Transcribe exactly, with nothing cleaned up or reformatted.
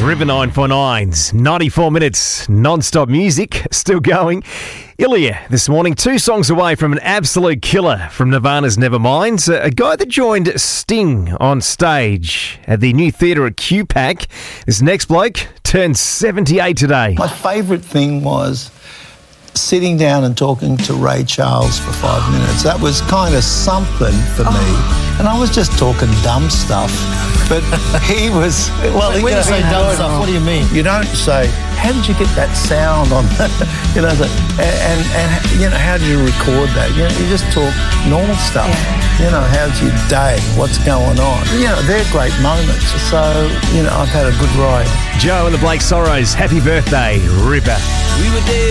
River nine four nine's ninety-four minutes non-stop music still going. Ilya this morning, two songs away from an absolute killer from Nirvana's Nevermind. A guy that joined Sting on stage at the new theatre at Q PAC. This next bloke turned seventy-eight today. My favourite thing was sitting down and talking to Ray Charles for five minutes. That was kind of something for oh. me. And I was just talking dumb stuff. But he was... Well, when you say dumb stuff, what do you mean? You don't say, how did you get that sound on that? You know, the, and, and, you know, how did you record that? You know, you just talk normal stuff. Yeah. You know, how's your day? What's going on? You know, they're great moments. So, you know, I've had a good ride. Joe and the Blake Sorrows, happy birthday, Ripper. We were there.